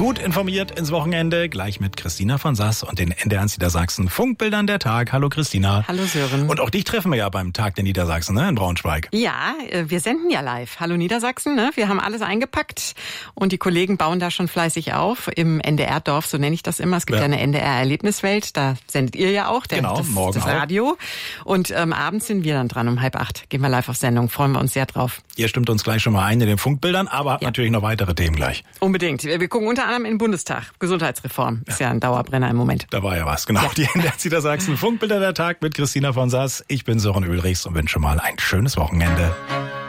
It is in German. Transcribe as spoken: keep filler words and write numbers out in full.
Gut informiert ins Wochenende, gleich mit Christina von Sass und den N D R Niedersachsen Funkbildern der Tag. Hallo Christina. Hallo Sören. Und auch dich treffen wir ja beim Tag der Niedersachsen, ne, in Braunschweig. Ja, wir senden ja live. Hallo Niedersachsen, ne? Wir haben alles eingepackt und die Kollegen bauen da schon fleißig auf im N D R-Dorf, so nenne ich das immer. Es gibt ja, ja eine N D R-Erlebniswelt, da sendet ihr ja auch, der, genau, das, morgen das Radio. Auch. Und ähm, abends sind wir dann dran um halb acht. Gehen wir live auf Sendung, freuen wir uns sehr drauf. Ihr stimmt uns gleich schon mal ein in den Funkbildern, aber ja. natürlich noch weitere Themen gleich. Unbedingt. Wir gucken unter anderem in den Bundestag. Gesundheitsreform ist ja, ja ein Dauerbrenner im Moment. Da war ja was, genau. Ja. Die N D R Niedersachsen Funkbilder der Tag mit Christina von Sass. Ich bin Sören Ulrichs und wünsche mal ein schönes Wochenende.